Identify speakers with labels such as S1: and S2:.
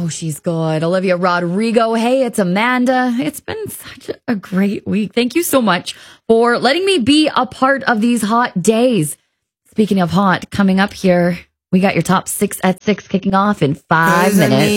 S1: Oh, she's good. Olivia Rodrigo. Hey, it's Amanda. It's been such a great week. Thank you so much for letting me be a part of these hot days. Speaking of hot, coming up here, we got your top 6 at 6 kicking off in 5 minutes.